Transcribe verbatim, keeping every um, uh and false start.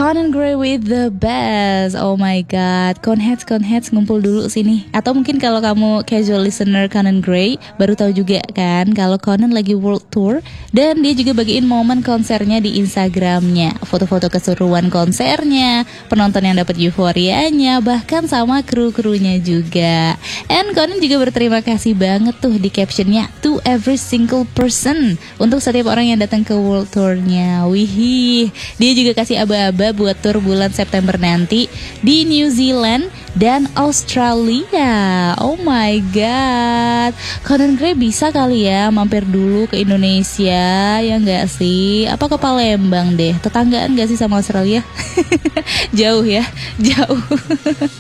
Conan Gray with the best. Oh my god, Conheads, Conheads ngumpul dulu sini. Atau mungkin kalau kamu casual listener Conan Gray baru tahu juga kan kalau Conan lagi world tour. Dan dia juga bagiin momen konsernya di Instagramnya, foto-foto keseruan konsernya, penonton yang dapat euforianya, bahkan sama kru-krunya juga. And Conan juga berterima kasih banget tuh di captionnya, to every single person, untuk setiap orang yang datang ke world tournya. Wih, dia juga kasih aba-aba buat tour bulan September nanti di New Zealand dan Australia. Oh my god, Conan Gray bisa kali ya mampir dulu ke Indonesia, ya nggak sih? Apa ke Palembang deh, tetanggaan nggak sih sama Australia? Jauh ya, jauh.